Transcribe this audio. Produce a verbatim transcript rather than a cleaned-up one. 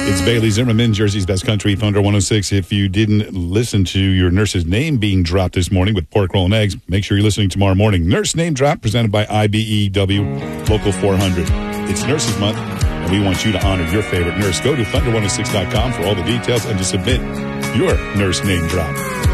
It's Bailey Zimmerman, Jersey's Best Country, Thunder one oh six. If you didn't listen to your nurse's name being dropped this morning with pork roll and eggs, make sure you're listening tomorrow morning. Nurse Name Drop presented by I B E W Local four hundred. It's Nurses Month, and we want you to honor your favorite nurse. Go to thunder one oh six dot com for all the details and to submit your nurse name drop.